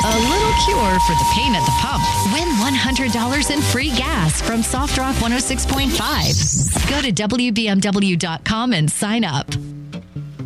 A little cure for the pain at the pump. Win $100 in free gas from Soft Rock 106.5. Go to WBMW.com and sign up.